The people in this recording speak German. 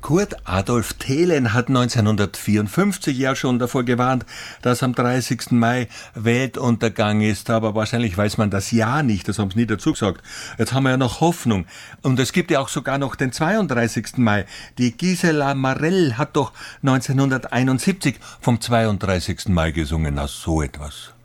Kurt Adolf Thelen hat 1954 ja schon davor gewarnt, dass am 30. Mai Weltuntergang ist, aber wahrscheinlich weiß man das Jahr nicht, das haben sie nie dazu gesagt. Jetzt haben wir ja noch Hoffnung. Und es gibt ja auch sogar noch den 32. Mai. Die Gisela Marell hat doch 1971 vom 32. Mai gesungen, aus so etwas.